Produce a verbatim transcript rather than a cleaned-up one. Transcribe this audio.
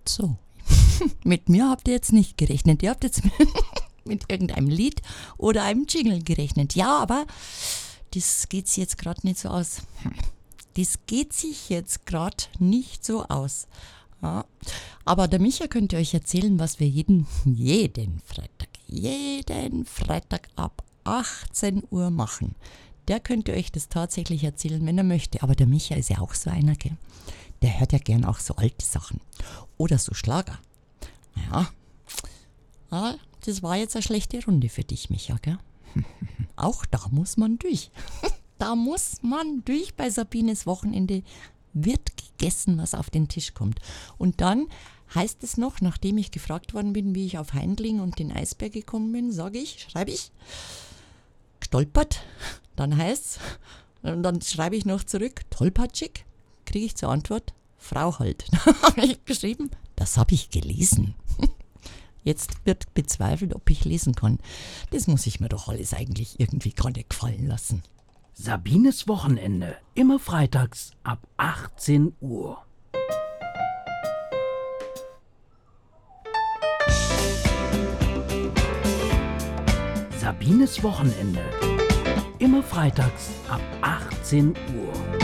So, mit mir habt ihr jetzt nicht gerechnet. Ihr habt jetzt mit irgendeinem Lied oder einem Jingle gerechnet. Ja, aber das geht sich jetzt gerade nicht so aus. Das geht sich jetzt gerade nicht so aus. Ja. Aber der Micha könnte euch erzählen, was wir jeden, jeden Freitag, jeden Freitag ab achtzehn Uhr machen. Der könnte euch das tatsächlich erzählen, wenn er möchte. Aber der Micha ist ja auch so einer, gell? Der hört ja gern auch so alte Sachen. Oder so Schlager. Ja, aber das war jetzt eine schlechte Runde für dich, Micha, gell? Auch da muss man durch. Da muss man durch. Bei Sabines Wochenende wird gegessen, was auf den Tisch kommt. Und dann heißt es noch, nachdem ich gefragt worden bin, wie ich auf Heindling und den Eisberg gekommen bin, sage ich, schreibe ich, gestolpert. Dann heißt es, und dann schreibe ich noch zurück, tollpatschig, kriege ich zur Antwort, Frau halt. Da habe ich geschrieben, das habe ich gelesen. Jetzt wird bezweifelt, ob ich lesen kann. Das muss ich mir doch alles eigentlich irgendwie gar nicht gefallen lassen. Sabines Wochenende, immer freitags ab achtzehn Uhr. Sabines Wochenende, immer freitags ab achtzehn Uhr.